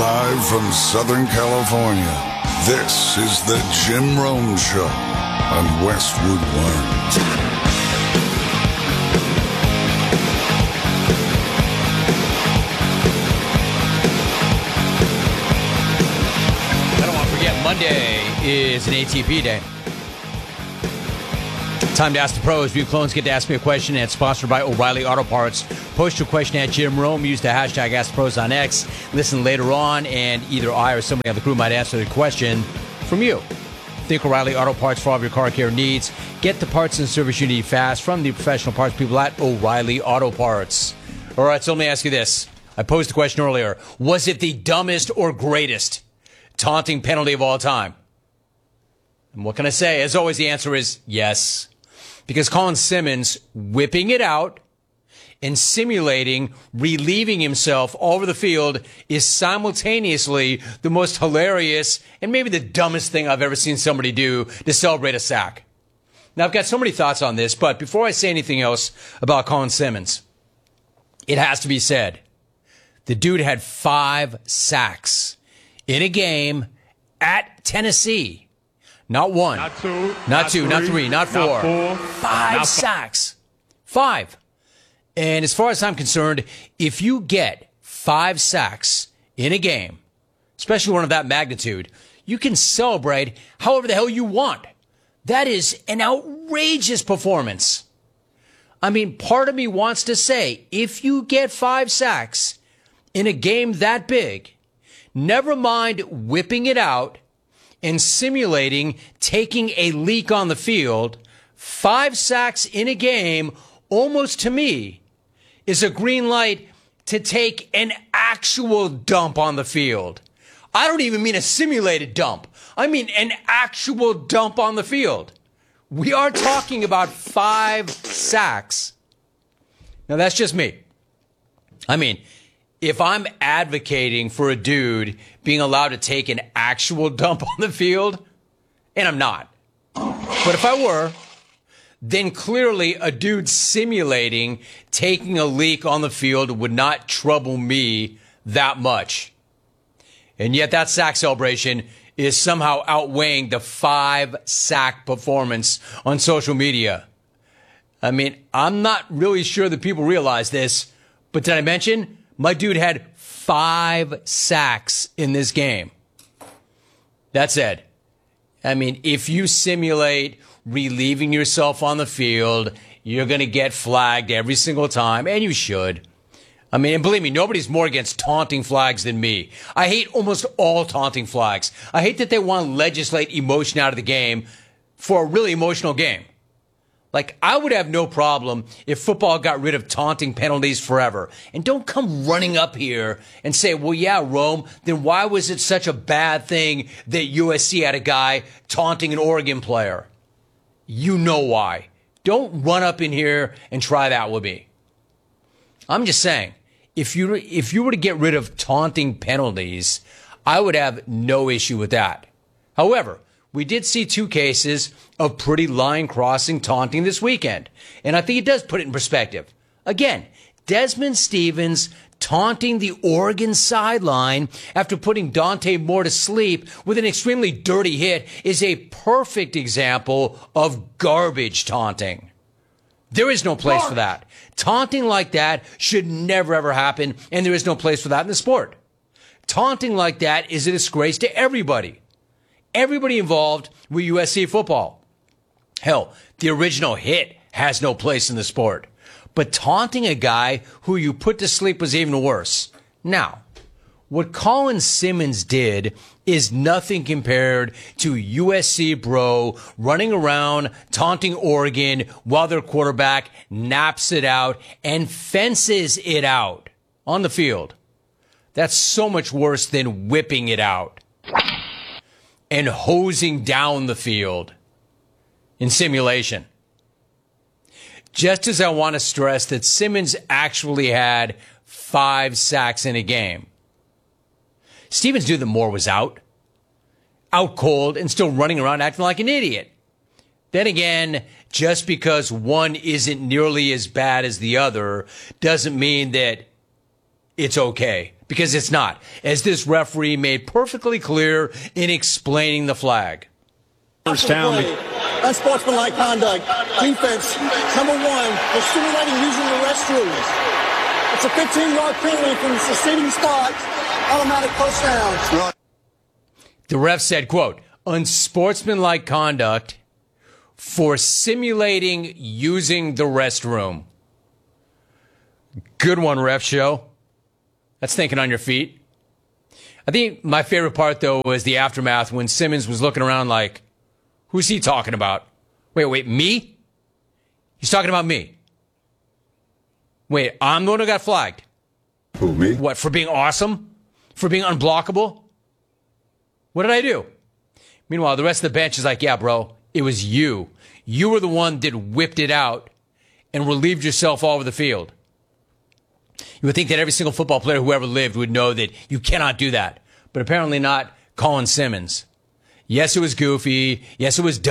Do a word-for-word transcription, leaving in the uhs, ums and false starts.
Live from Southern California, this is the Jim Rome Show on Westwood One. I don't want to forget, Monday is an A T P day. Time to ask the pros. View clones get to ask me a question, and it's sponsored by O'Reilly Auto Parts. Post your question at Jim Rome. Use the hashtag AskPros on X. Listen later on, and either I or somebody on the crew might answer the question from you. Think O'Reilly Auto Parts for all of your car care needs. Get the parts and service you need fast from the professional parts people at O'Reilly Auto Parts. All right, so let me ask you this. I posed the question earlier. Was it the dumbest or greatest taunting penalty of all time? And what can I say? As always, the answer is yes. Because Colin Simmons whipping it out and simulating relieving himself all over the field is simultaneously the most hilarious and maybe the dumbest thing I've ever seen somebody do to celebrate a sack. Now, I've got so many thoughts on this, but before I say anything else about Colin Simmons, it has to be said, the dude had five sacks in a game at Tennessee. Not one, not two, not, not two, three, not three, not four, not four five not sacks. Five. And as far as I'm concerned, if you get five sacks in a game, especially one of that magnitude, you can celebrate however the hell you want. That is an outrageous performance. I mean, part of me wants to say, if you get five sacks in a game that big, never mind whipping it out and simulating taking a leak on the field, five sacks in a game, almost to me, is a green light to take an actual dump on the field. I don't even mean a simulated dump. I mean an actual dump on the field. We are talking about five sacks. Now, that's just me. I mean, if I'm advocating for a dude being allowed to take an actual dump on the field, and I'm not, but if I were, then clearly a dude simulating taking a leak on the field would not trouble me that much. And yet that sack celebration is somehow outweighing the five sack performance on social media. I mean, I'm not really sure that people realize this, but did I mention my dude had five sacks in this game? That said, I mean, if you simulate relieving yourself on the field, you're going to get flagged every single time, and you should. I mean, and believe me, nobody's more against taunting flags than me. I hate almost all taunting flags. I hate that they want to legislate emotion out of the game for a really emotional game. Like, I would have no problem if football got rid of taunting penalties forever. And don't come running up here and say, well, yeah, Rome, then why was it such a bad thing that U S C had a guy taunting an Oregon player? You know why. Don't run up in here and try that with me. I'm just saying, if you if you were to get rid of taunting penalties, I would have no issue with that. However, we did see two cases of pretty line-crossing taunting this weekend, and I think it does put it in perspective. Again, Desmond Stevens taunting the Oregon sideline after putting Dante Moore to sleep with an extremely dirty hit is a perfect example of garbage taunting. There is no place for that. Taunting like that should never, ever happen, and there is no place for that in the sport. Taunting like that is a disgrace to everybody. Everybody involved with U S C football. Hell, the original hit has no place in the sport. But taunting a guy who you put to sleep was even worse. Now, what Colin Simmons did is nothing compared to U S C bro running around taunting Oregon while their quarterback naps it out and fences it out on the field. That's so much worse than whipping it out and hosing down the field in simulation. Just as I want to stress that Simmons actually had five sacks in a game. Stevens knew that Moore was out, out cold, and still running around acting like an idiot. Then again, just because one isn't nearly as bad as the other doesn't mean that it's okay, because it's not, as this referee made perfectly clear in explaining the flag. First down. Unsportsmanlike conduct. Defense, number one, for simulating using the restrooms. It's a fifteen-yard penalty from the succeeding spot. Automatic first down. The ref said, quote, unsportsmanlike conduct for simulating using the restroom. Good one, ref show. That's thinking on your feet. I think my favorite part, though, was the aftermath when Simmons was looking around like, who's he talking about? Wait, wait, me? He's talking about me. Wait, I'm the one who got flagged. Who, me? What, for being awesome? For being unblockable? What did I do? Meanwhile, the rest of the bench is like, yeah, bro, it was you. You were the one that whipped it out and relieved yourself all over the field. You would think that every single football player who ever lived would know that you cannot do that. But apparently not Colin Simmons. Yes, it was goofy. Yes, it was dumb.